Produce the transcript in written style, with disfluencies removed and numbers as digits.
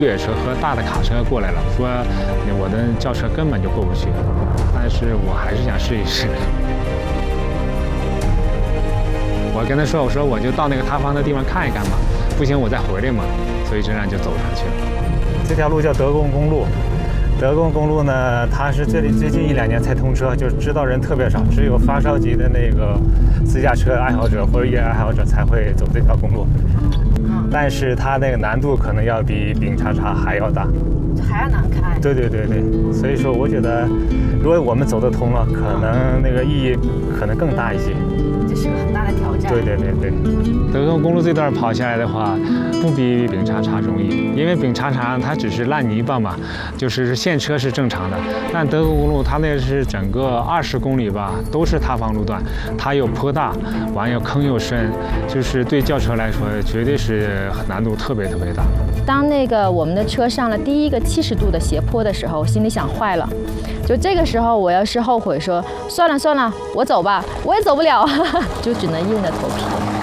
越野车和大的卡车过来了，说我的轿车根本就过不去，但是我还是想试一试。我跟他说，我说我就到那个塌方的地方看一看嘛，不行我再回来嘛，所以这样就走上去了。这条路叫德贡公路。德贡公路呢，它是这里最近1、2年才通车，就是知道人特别少，只有发烧级的那个私家车爱好者或者越野爱好者才会走这条公路。但是它那个难度可能要比丙察察还要大， 还要难开。 对，所以说我觉得，如果我们走得通了，可能那个意义可能更大一些。 这是个很大的挑战。 对。德贡公路这段跑下来的话，不比丙察察容易，因为丙察察它只是烂泥巴嘛，就是现车是正常的，但德贡公路它那是整个20公里吧，都是塌方路段，它又坡大，完又坑又深，就是对轿车来说，绝对是难度特别大。 当那个我们的车上了第一个70度的斜坡的时候，我心里想坏了，就这个时候我要是后悔说算了，我走吧，我也走不了，就只能硬着头皮。